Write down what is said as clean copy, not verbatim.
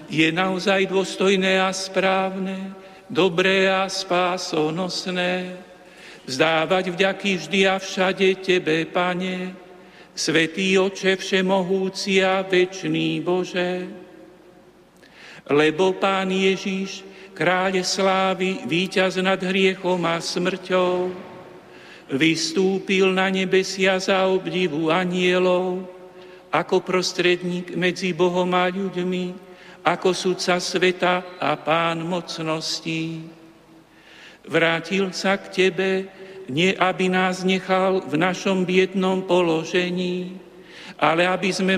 Je naozaj dôstojné a správne, dobré a spásonosné, vzdávať vďaky vždy a všade Tebe, Pane, Svätý Otče všemohúci a večný Bože. Lebo Pán Ježiš, Kráľ slávy, víťaz nad hriechom a smrťou, vystúpil na nebesia za obdivu anielov, ako prostredník medzi Bohom a ľuďmi, ako sudca sveta a Pán mocností. Vrátil sa k Tebe, nie aby nás nechal v našom biednom položení, ale aby sme